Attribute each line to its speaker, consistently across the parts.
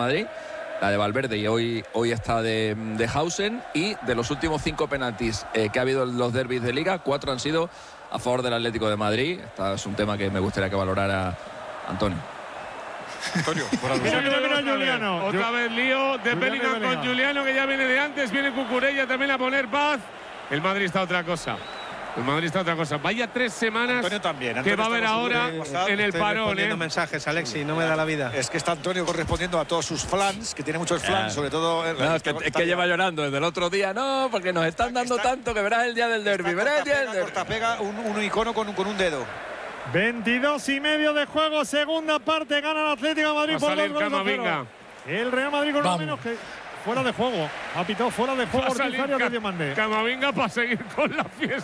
Speaker 1: Madrid, la de Valverde y hoy está de Hausen. Y de los últimos 5 penaltis que ha habido en los derbis de Liga, 4 han sido a favor del Atlético de Madrid. Este es un tema que me gustaría que valorara Antonio.
Speaker 2: Mira, Juliano.
Speaker 3: Otra vez lío de Bellingham con Juliano, que ya viene de antes. Viene Cucurella también a poner paz. El Madrid está otra cosa. Vaya 3 semanas
Speaker 4: Antonio también.
Speaker 3: que va a haber ahora en el parón.
Speaker 5: mensajes, Alexis, no me da la vida.
Speaker 4: Es que está Antonio correspondiendo a todos sus flans, que tiene muchos flans, sobre todo.
Speaker 1: No, es que lleva llorando desde el otro día. No, porque nos están dando tanto que verás el día del derbi. Verás el día del derbi.
Speaker 4: Cortapega, un icono con un dedo.
Speaker 2: 22:30 de juego, segunda parte, gana el Atlético de Madrid por 2-0. El Real Madrid con lo menos que fuera de juego. Ha pitado fuera de juego Ortiz de Diomande.
Speaker 3: Camavinga para seguir con la fiesta.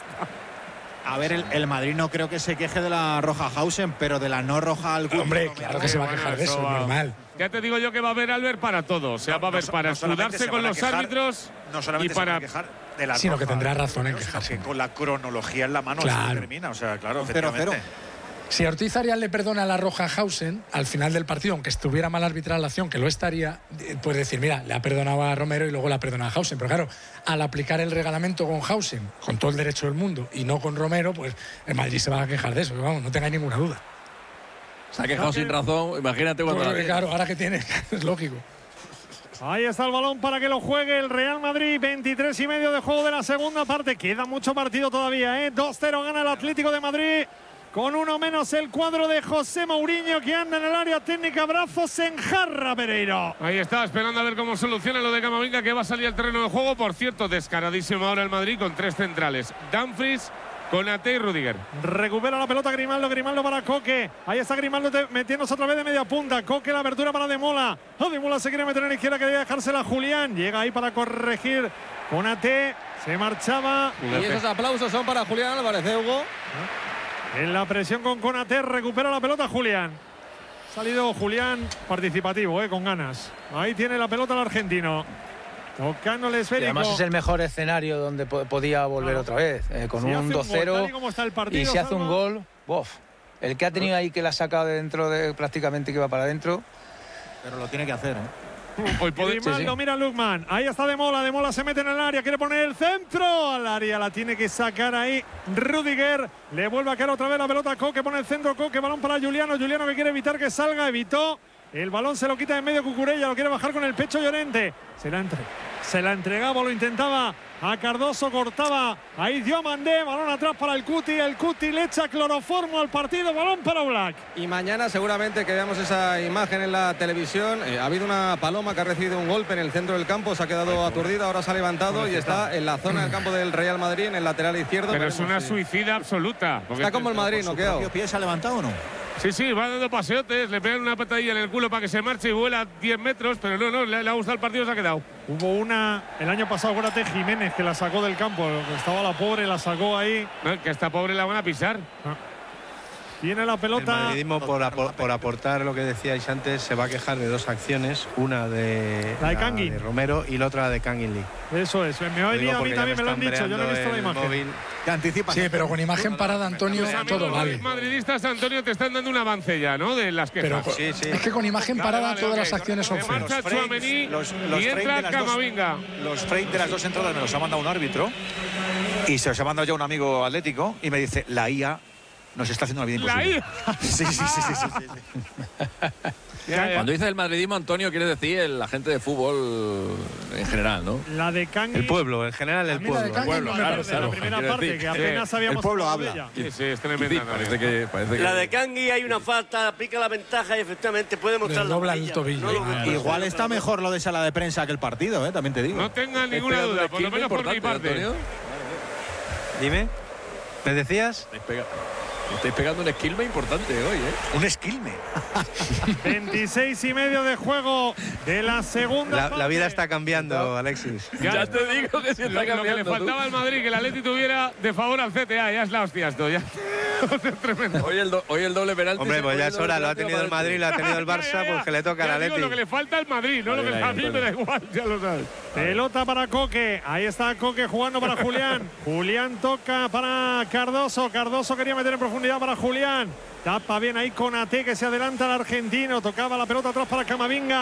Speaker 6: A ver, el Madrid no creo que se queje de la roja Hausen, pero de la no roja al Guti.
Speaker 7: Hombre, claro que se va a quejar de eso, normal.
Speaker 3: Ya te digo yo que va a haber Albert para todo. O sea, va a haber para escudarse con los árbitros
Speaker 4: no solamente
Speaker 3: y para
Speaker 4: se van a quejar de la
Speaker 7: sino
Speaker 4: roja,
Speaker 7: que tendrá razón en quejarse.
Speaker 4: Que con la cronología en la mano se termina. O sea, claro,
Speaker 6: 0-0.
Speaker 7: Si a Ortiz Arias le perdona la roja a Hausen al final del partido, aunque estuviera mal arbitrada la acción, que lo estaría, puede decir, mira, le ha perdonado a Romero y luego le ha perdonado a Hausen. Pero claro, al aplicar el reglamento con Hausen, con todo el derecho del mundo, y no con Romero, pues el Madrid se va a quejar de eso, vamos, no tengáis ninguna duda.
Speaker 1: Se ha quejado sin razón, imagínate cuando...
Speaker 7: Pues, claro, ahora que tiene, es lógico.
Speaker 2: Ahí está el balón para que lo juegue el Real Madrid. 23:30 de juego de la segunda parte. Queda mucho partido todavía, ¿eh? 2-0 gana el Atlético de Madrid. Con uno menos el cuadro de José Mourinho, que anda en el área técnica. Brazos en jarra, Pereiro.
Speaker 3: Ahí está, esperando a ver cómo soluciona lo de Camavinga, que va a salir al terreno de juego. Por cierto, descaradísimo ahora el Madrid con 3 centrales. Dumfries, Konaté y Rudiger.
Speaker 2: Recupera la pelota Grimaldo para Coque. Ahí está Grimaldo metiéndose otra vez de media punta. Coque, la abertura para Demola. Demola se quiere meter en la izquierda, que debe dejársela a Julián. Llega ahí para corregir Konaté. Se marchaba.
Speaker 8: Y esos aplausos son para Julián Álvarez, Hugo.
Speaker 2: En la presión con Konaté, recupera la pelota Julián. Ha salido Julián participativo, con ganas. Ahí tiene la pelota el argentino. Tocando el esférico.
Speaker 5: Y además es el mejor escenario donde podía volver otra vez. Con
Speaker 2: si
Speaker 5: un 2-0
Speaker 2: y
Speaker 5: se hace un gol. El que ha tenido ahí, que la ha sacado de dentro, prácticamente que iba para adentro.
Speaker 6: Pero lo tiene que hacer,
Speaker 2: Grimaldo, mira a Lukman. Ahí está Demola se mete en el área, quiere poner el centro al área, la tiene que sacar ahí Rudiger. Le vuelve a caer otra vez la pelota a Coque, pone el centro Coque, balón para Juliano que quiere evitar que salga, evitó. El balón se lo quita en medio Cucurella, lo quiere bajar con el pecho Llorente. Se la entregaba, lo intentaba a Cardoso, cortaba. Ahí Diomande, balón atrás para el Cuti le echa cloroformo al partido, balón para Oblak.
Speaker 8: Y mañana seguramente que veamos esa imagen en la televisión. Ha habido una paloma que ha recibido un golpe en el centro del campo, se ha quedado aturdida, ahora se ha levantado y está en la zona del campo del Real Madrid, en el lateral izquierdo.
Speaker 3: Pero es una suicida absoluta.
Speaker 8: Está como el Madrid, noqueado.
Speaker 6: ¿Su pie se ha levantado o no?
Speaker 3: Sí, va dando paseotes, le pegan una patadilla en el culo para que se marche y vuela 10 metros, pero no, le ha gustado el partido, se ha quedado.
Speaker 2: Hubo una, el año pasado, acuérdate, Jiménez, que la sacó del campo, estaba la pobre, la sacó ahí.
Speaker 3: No, que esta pobre la van a pisar.
Speaker 2: Tiene la pelota.
Speaker 5: El madridismo, por aportar lo que decíais antes, se va a quejar de 2 acciones, una de Romero y la otra de Kangin Lee.
Speaker 2: Eso es, me ha venido a mí también, me lo han dicho, yo no he visto la imagen.
Speaker 6: Que anticipa.
Speaker 7: Sí, pero con imagen parada, Antonio, todo vale.
Speaker 3: Los madridistas, Antonio, te están dando un avance ya, ¿no? De las quejas.
Speaker 7: Pero, es que con imagen parada todas las acciones son feas.
Speaker 3: Marcha Tchouaméni y entra Camavinga.
Speaker 4: Los frames de las 2 entradas me los ha mandado un árbitro y se los ha mandado ya un amigo atlético y me dice, la IA nos está haciendo la vida imposible.
Speaker 3: ¿La IA?
Speaker 4: Sí.
Speaker 1: Cuando dice el madridismo, Antonio, quiere decir el agente de fútbol en general, ¿no?
Speaker 2: La de Kangin.
Speaker 5: El pueblo, en general el pueblo.
Speaker 2: Claro, la primera parte, que apenas sabíamos.
Speaker 6: El pueblo habla.
Speaker 3: Sí, es tremenda.
Speaker 1: Parece que
Speaker 9: la de Kangui hay una falta, aplica la ventaja y efectivamente puede mostrar la
Speaker 7: dobla el tobillo.
Speaker 6: Igual está mejor lo de sala de prensa que el partido, también te digo.
Speaker 3: No tengan ninguna duda, por lo menos por mi parte.
Speaker 1: Antonio.
Speaker 5: Dime, ¿me decías?
Speaker 1: Estáis pegando un esquilme importante hoy,
Speaker 4: Un esquilme.
Speaker 2: 26:30 de juego de la segunda parte.
Speaker 5: La vida está cambiando, Alexis.
Speaker 1: Ya te digo que sí está cambiando.
Speaker 3: Lo que le faltaba al Madrid, que el Atleti tuviera de favor al CTA, ya es la hostia esto. Ya. Tremendo.
Speaker 1: Hoy el doble penalti.
Speaker 5: Hombre, pues ya es hora, lo ha tenido el Madrid, lo ha tenido el Barça, pues que le toca al Atleti.
Speaker 3: Lo que le falta al Madrid, no lo que a mí me da igual, ya lo sabes.
Speaker 2: Pelota para Coque, ahí está Coque jugando para Julián. Julián toca para Cardoso, Cardoso quería meter en profundidad para Julián. Tapa bien ahí Konaté, que se adelanta al argentino, tocaba la pelota atrás para Camavinga.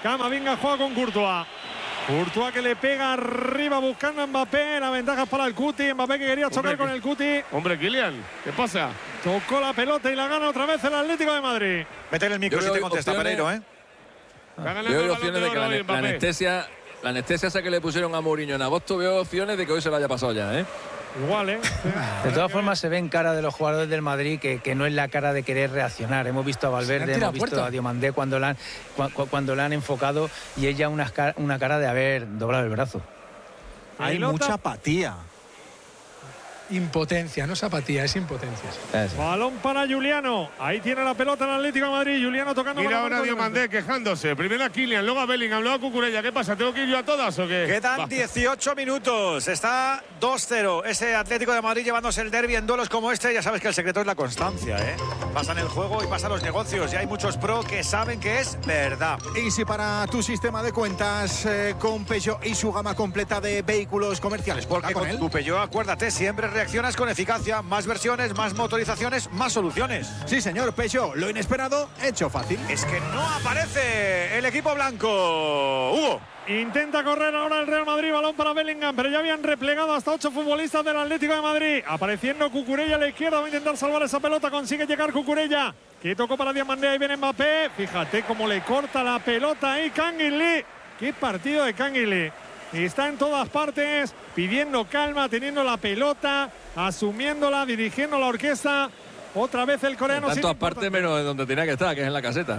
Speaker 2: Camavinga juega con Courtois. Courtois que le pega arriba buscando a Mbappé. La ventaja es para el Cuti. Mbappé que quería chocar con el Cuti.
Speaker 3: Hombre, Kylian, ¿qué pasa?
Speaker 2: Tocó la pelota y la gana otra vez el Atlético de Madrid.
Speaker 4: Métele el micro si te contesta, Pereiro, ¿eh?
Speaker 1: Veo opciones de que la anestesia esa que le pusieron a Mourinho en agosto, veo opciones de que hoy se la haya pasado ya, ¿eh?
Speaker 2: Igual, ¿eh?
Speaker 10: De todas formas, se ve en cara de los jugadores del Madrid que no es la cara de querer reaccionar. Hemos visto a Valverde, hemos visto a Diomandé cuando la han enfocado y ella una cara de haber doblado el brazo.
Speaker 6: Hay mucha apatía.
Speaker 7: Impotencia, no es apatía, es impotencia.
Speaker 2: Balón para Juliano. Ahí tiene la pelota el Atlético de Madrid. Juliano tocando.
Speaker 3: Mira ahora Diomandé quejándose. Primero a Kylian, luego a Bellingham, luego a Cucurella. ¿Qué pasa? ¿Tengo que ir yo a todas o qué?
Speaker 4: Quedan 18 minutos. Está 2-0. Ese Atlético de Madrid llevándose el derbi en duelos como este. Ya sabes que el secreto es la constancia, ¿eh? Pasan el juego y pasan los negocios. Y hay muchos pro que saben que es verdad.
Speaker 6: Y si para tu sistema de cuentas con Peugeot y su gama completa de vehículos comerciales,
Speaker 4: porque con tu Peugeot, acuérdate, siempre reaccionas con eficacia. Más versiones, más motorizaciones, más soluciones.
Speaker 6: Sí, señor, Peugeot. Lo inesperado, hecho fácil.
Speaker 4: Es que no aparece el equipo blanco. Hugo.
Speaker 2: Intenta correr ahora el Real Madrid, balón para Bellingham, pero ya habían replegado hasta 8 futbolistas del Atlético de Madrid. Apareciendo Cucurella a la izquierda, va a intentar salvar esa pelota, consigue llegar Cucurella, que tocó para Diomandé, ahí viene Mbappé. Fíjate cómo le corta la pelota ahí Kangin Lee. Qué partido de Kangin Lee. Está en todas partes, pidiendo calma, teniendo la pelota, asumiéndola, dirigiendo la orquesta. Otra vez el coreano.
Speaker 1: En todas partes menos de donde tenía que estar, que es en la caseta.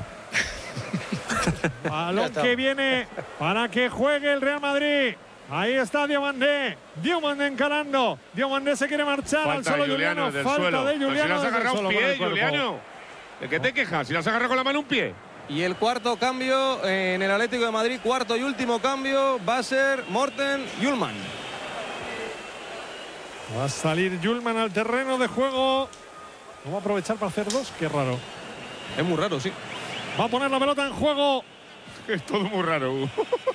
Speaker 2: Balón que viene para que juegue el Real Madrid. Ahí está Diomandé. Diomandé encarando. Diomandé se quiere marchar.
Speaker 3: Falta
Speaker 2: al solo Juliano. Falta
Speaker 3: suelo.
Speaker 2: de Juliano.
Speaker 3: Si le has agarrado un pie, Juliano. ¿De qué te quejas? Si le has agarrado con la mano un pie.
Speaker 8: Y el cuarto cambio en el Atlético de Madrid, cuarto y último cambio, va a ser Morten Hjulmand.
Speaker 2: Va a salir Hjulmand al terreno de juego. No va a aprovechar para hacer dos. Qué raro.
Speaker 8: Es muy raro, sí.
Speaker 2: Va a poner la pelota en juego.
Speaker 3: Es todo muy raro, Hugo.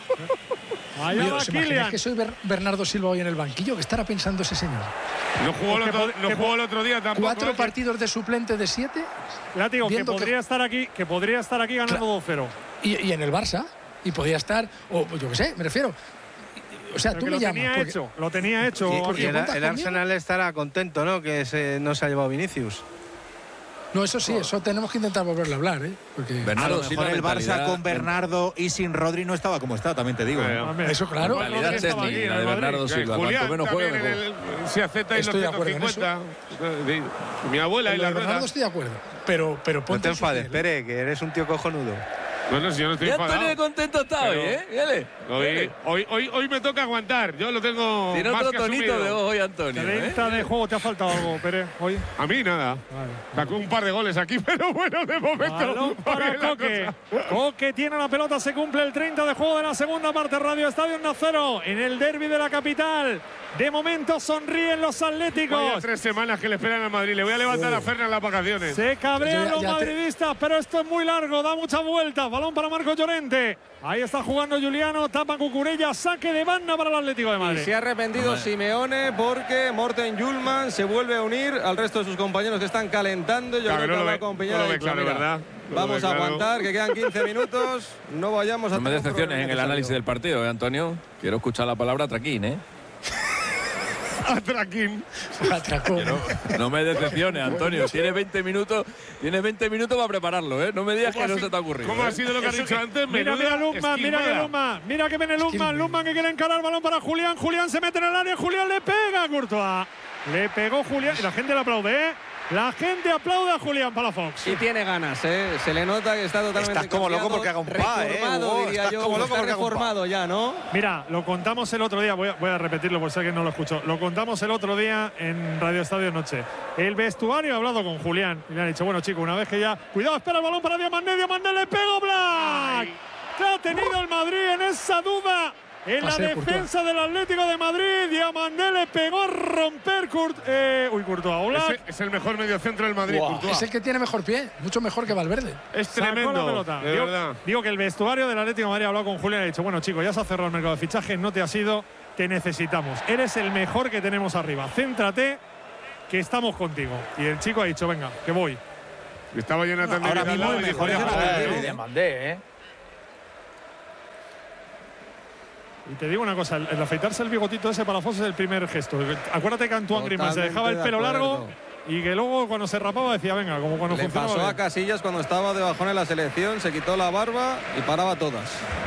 Speaker 2: Allá va Kylian.
Speaker 7: Que soy Bernardo Silva hoy en el banquillo. ¿Qué estará pensando ese señor?
Speaker 3: No jugó el otro día tampoco.
Speaker 7: 4 partidos de suplente de 7.
Speaker 2: Látigo, que podría estar aquí ganando 2-0.
Speaker 7: Y en el Barça. Y podía estar, o yo qué sé, me refiero. O sea,
Speaker 2: pero
Speaker 7: tú me llamas.
Speaker 2: Lo tenía hecho.
Speaker 5: Y el Arsenal estará contento, ¿no? Que no se ha llevado Vinicius.
Speaker 7: No, eso sí, eso tenemos que intentar volverle a hablar, ¿eh? Porque
Speaker 6: Bernardo, a lo mejor el Barça con Bernardo y sin Rodri no estaba como está, también te digo.
Speaker 7: Eso claro.
Speaker 1: La realidad técnica de Bernardo Silva.
Speaker 3: Julián,
Speaker 1: cuanto menos juegue, mejor.
Speaker 3: Si acepta y los 150. Mi abuela y la
Speaker 7: Bernardo estoy de acuerdo. Pero
Speaker 5: no te enfades, Pere, que eres un tío cojonudo.
Speaker 3: Bueno, si yo no estoy enfadado.
Speaker 1: Antonio contento está hoy, ¿eh?
Speaker 3: Hoy me toca aguantar. Yo lo tengo.
Speaker 1: Tiene
Speaker 3: más
Speaker 1: otro
Speaker 3: que
Speaker 1: tonito
Speaker 3: asumido.
Speaker 1: de voz hoy, Antonio.
Speaker 2: 30 de juego. ¿Te ha faltado algo, Pérez, hoy?
Speaker 3: A mí nada. Sacó un par de goles aquí, pero bueno, de momento.
Speaker 2: Balón para Coque. Coque tiene la pelota, se cumple el 30 de juego de la segunda parte. Radio Estadio Nacero, en el derbi de la capital. De momento sonríen los atléticos.
Speaker 3: Vaya 3 semanas que le esperan al Madrid. Le voy a levantar a Fernan las vacaciones.
Speaker 2: Se cabrean los madridistas, pero esto es muy largo, da muchas vueltas. Balón para Marco Llorente. Ahí está jugando Juliano, tapa Cucurella, saque de banda para el Atlético de Madrid.
Speaker 8: Y se ha arrepentido Simeone porque Morten Hjulmand se vuelve a unir al resto de sus compañeros que están calentando. Yo creo que habla con Peña. Vamos a aguantar, que quedan 15 minutos. No vayamos a...
Speaker 1: No me decepciones en el análisis del partido, Antonio. Quiero escuchar la palabra traquín, ¿eh?
Speaker 3: Atraquín.
Speaker 1: No me decepciones, Antonio. Tienes 20 minutos para prepararlo, ¿eh? No me digas que no se te ha ocurrido.
Speaker 3: ¿Cómo ha sido lo que has dicho antes?
Speaker 2: Mira Lukman, mira que viene Lukman que quiere encarar el balón para Julián. Julián se mete en el área, Julián le pega a Courtois. Le pegó Julián y la gente le aplaude, ¿eh? La gente aplaude a Julián Palafox.
Speaker 8: Y tiene ganas, ¿eh? Se le nota que está totalmente
Speaker 4: Estás como loco porque haga un pa,
Speaker 8: reformado, diría yo. Está reformado ya, ¿no?
Speaker 2: Mira, lo contamos el otro día. Voy a repetirlo por si alguien no lo escuchó. Lo contamos el otro día en Radio Estadio Noche. El vestuario ha hablado con Julián y le han dicho, bueno, chicos, una vez que ya... Cuidado, espera el balón para Diomandé. Diomandé le pegó Black. ¿Qué ha tenido el Madrid en esa duda? En la defensa del Atlético de Madrid, Diomandé le pegó a romper Courtois.
Speaker 3: Es el mejor mediocentro del Madrid, Courtois.
Speaker 7: Es el que tiene mejor pie, mucho mejor que Valverde.
Speaker 3: Es tremendo, de verdad.
Speaker 2: Digo que el vestuario del Atlético de Madrid ha hablado con Julián y ha dicho, bueno, chicos, ya se ha cerrado el mercado de fichajes, no te has ido, te necesitamos. Eres el mejor que tenemos arriba. Céntrate, que estamos contigo. Y el chico ha dicho, venga, que voy.
Speaker 3: Estaba Jonathan
Speaker 6: ahora mismo el mejor es el
Speaker 10: Diomandé, ¿eh?
Speaker 2: Y te digo una cosa, el afeitarse el bigotito ese para Foss es el primer gesto. Acuérdate que Antoine Griezmann se dejaba el pelo largo y que luego cuando se rapaba decía, venga, como cuando
Speaker 8: le
Speaker 2: funcionaba.
Speaker 8: Pasó a Casillas cuando estaba de bajón en la selección, se quitó la barba y paraba todas.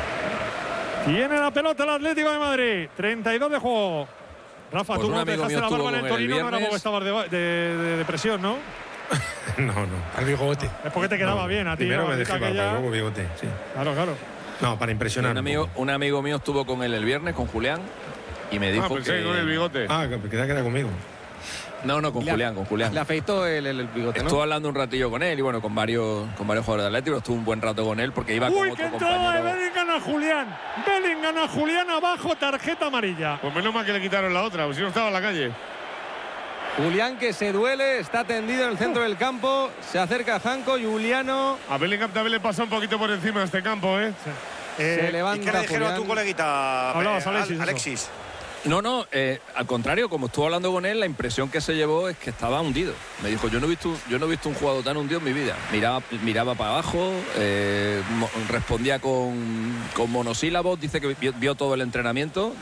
Speaker 2: Tiene la pelota el Atlético de Madrid, 32 de juego. Rafa,
Speaker 1: pues
Speaker 2: tú no te dejaste la barba en el Torino, no era porque estabas de depresión, ¿no?
Speaker 5: No.
Speaker 7: Al bigote.
Speaker 2: Es porque te quedaba bien a ti.
Speaker 5: Primero me dejé barba, luego bigote, sí.
Speaker 2: Claro.
Speaker 5: No, para impresionar.
Speaker 1: Un amigo mío estuvo con él el viernes, con Julián, y me dijo que...
Speaker 3: con el bigote.
Speaker 5: Que era conmigo.
Speaker 1: No, con Julián.
Speaker 8: Le afeitó el bigote, ¿no?
Speaker 1: Estuve hablando un ratillo con él y bueno, con varios jugadores de Atlético. Estuve un buen rato con él porque iba con otro compañero.
Speaker 2: ¡Uy, qué entrada de Bellingham a Julián! Bellingham a Julián abajo, tarjeta amarilla.
Speaker 3: Pues menos mal que le quitaron la otra, pues si no estaba en la calle.
Speaker 8: Julián que se duele, está tendido en el centro del campo, se acerca a Janko, Juliano.
Speaker 3: A Bellingham también le pasa un poquito por encima de este campo, ¿eh?
Speaker 8: Se levanta.
Speaker 4: ¿Y qué le dijeron a tu coleguita, Alexis?
Speaker 1: No, al contrario, como estuve hablando con él, la impresión que se llevó es que estaba hundido. Me dijo, yo no he visto un jugador tan hundido en mi vida. Miraba para abajo, respondía con monosílabos, dice que vio todo el entrenamiento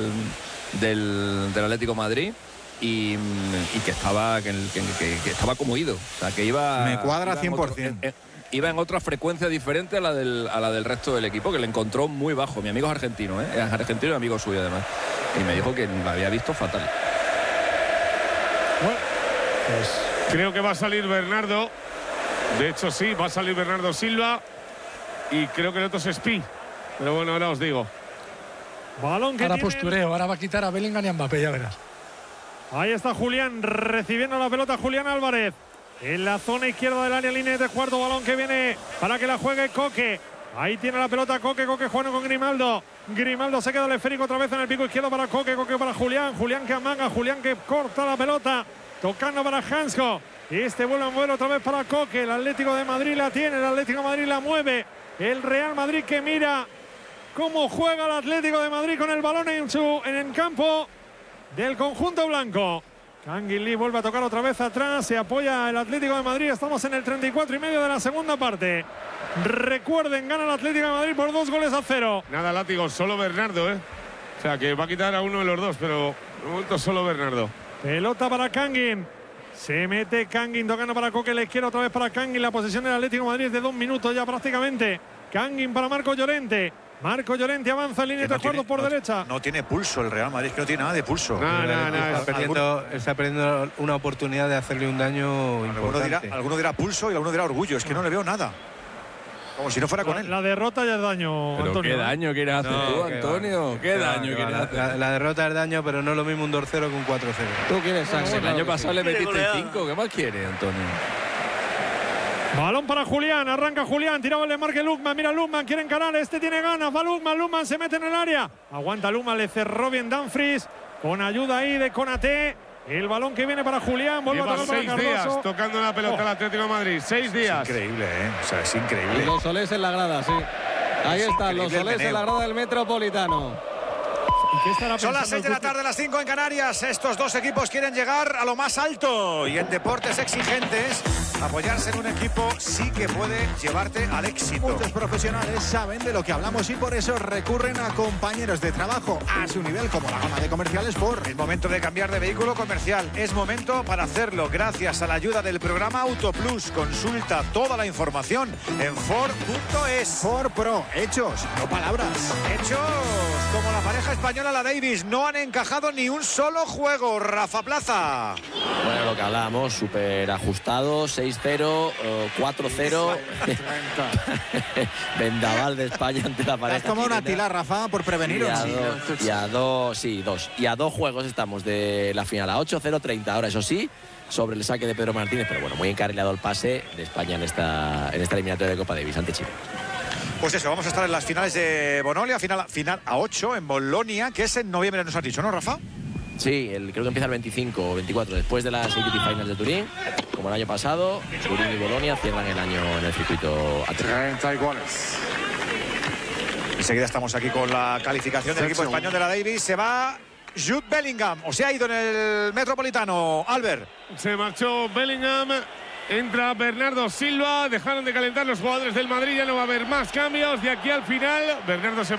Speaker 1: del Atlético de Madrid. Y que estaba como ido. O sea, que iba...
Speaker 6: Me cuadra 100%.
Speaker 1: Iba en otra frecuencia diferente a la del resto del equipo, que le encontró muy bajo. Mi amigo es argentino, es argentino y amigo suyo además. Y me dijo que lo había visto fatal.
Speaker 3: Bueno, pues creo que va a salir Bernardo. De hecho, sí, va a salir Bernardo Silva. Y creo que el otro es Spi. Pero bueno, ahora os digo.
Speaker 2: Balón que
Speaker 7: ahora
Speaker 2: tiene...
Speaker 7: postureo, ahora va a quitar a Bellingham y a Mbappé, ya verás.
Speaker 2: Ahí está Julián recibiendo la pelota, Julián Álvarez. En la zona izquierda del área, línea de cuarto, balón que viene para que la juegue Coque. Ahí tiene la pelota Coque jugando con Grimaldo. Grimaldo se queda el esférico otra vez en el pico izquierdo para Coque para Julián. Julián que amaga, Julián que corta la pelota. Tocando para Hansko. Este vuelve a mover otra vez para Coque. El Atlético de Madrid la tiene, el Atlético de Madrid la mueve. El Real Madrid que mira cómo juega el Atlético de Madrid con el balón en el campo del conjunto blanco. Kangin Lee vuelve a tocar otra vez atrás, se apoya el Atlético de Madrid, estamos en el 34 y medio de la segunda parte. Recuerden, gana el Atlético de Madrid por 2-0.
Speaker 3: Nada, látigo, solo Bernardo, O sea, que va a quitar a uno de los dos, pero de momento solo Bernardo.
Speaker 2: Pelota para Kangin. Se mete Kangin tocando para Coque, la izquierda otra vez para Kangin. La posesión del Atlético de Madrid es de 2 minutos ya prácticamente. Kangin para Marco Llorente. Marco Llorente avanza en línea de acuerdo por derecha.
Speaker 4: No tiene pulso el Real Madrid, es que no tiene nada de pulso.
Speaker 5: Está perdiendo una oportunidad de hacerle un daño importante.
Speaker 4: Alguno dirá pulso y alguno dirá orgullo. Es que no le veo nada. Como si no fuera con él.
Speaker 2: La derrota ya es daño,
Speaker 1: pero
Speaker 2: Antonio.
Speaker 1: ¿Qué daño quieres hacer tú, Antonio? ¿Qué daño quieres hacer?
Speaker 5: La derrota es daño, pero no es lo mismo un 2-0 que un 4-0.
Speaker 8: ¿Tú quieres Sánchez?
Speaker 1: El año pasado le metiste 5. ¿Qué más quieres, Antonio?
Speaker 2: Balón para Julián, arranca Julián, tiraba el desmarque Lukman, mira Lukman, quiere encarar, tiene ganas, va Lukman se mete en el área, aguanta Lukman, le cerró bien Dumfries, con ayuda ahí de Konaté, el balón que viene para Julián, vuelve a tocar para Cardoso.
Speaker 3: 6 días tocando la pelota al Atlético de Madrid, 6 días.
Speaker 4: Es increíble, O sea, es increíble.
Speaker 8: Y los Solés en la grada, sí. Ahí están, los Solés en la grada del Metropolitano.
Speaker 4: Son las 6 de la tarde, las 5 en Canarias. Estos dos equipos quieren llegar a lo más alto y en deportes exigentes apoyarse en un equipo sí que puede llevarte al éxito.
Speaker 6: Muchos profesionales saben de lo que hablamos y por eso recurren a compañeros de trabajo a su nivel, como la gama de comerciales Ford.
Speaker 4: Es momento de cambiar de vehículo comercial. Es momento para hacerlo gracias a la ayuda del programa AutoPlus. Consulta toda la información en Ford.es.
Speaker 6: Ford Pro, hechos, no palabras.
Speaker 4: Hechos, como la pareja española, la Davis, no han encajado ni un solo juego. Rafa Plaza.
Speaker 11: Bueno, lo que hablábamos, súper ajustado, 6-0, 4-0. Vendaval de España ante la pareja.
Speaker 6: ¿Has tomado una tila, Rafa, por preveniros?
Speaker 11: Y a dos. Y a 2 juegos estamos de la final, a 8-0-30. Ahora, eso sí, sobre el saque de Pedro Martínez, pero bueno, muy encarrilado el pase de España en esta eliminatoria de Copa Davis ante Chile.
Speaker 4: Pues eso, vamos a estar en las finales de Bonolia, final a 8 en Bolonia, que es en noviembre, nos has dicho, ¿no, Rafa?
Speaker 11: Sí, creo que empieza el 25 o 24, después de las Security Finals de Turín, como el año pasado. Turín y Bolonia cierran el año en el circuito A3.
Speaker 4: 30 iguales. Enseguida estamos aquí con la calificación del equipo español de la Davis. Se va Jude Bellingham, o se ha ido en el Metropolitano. Albert.
Speaker 3: Se marchó Bellingham. Entra Bernardo Silva, dejaron de calentar los jugadores del Madrid, ya no va a haber más cambios de aquí al final. Bernardo se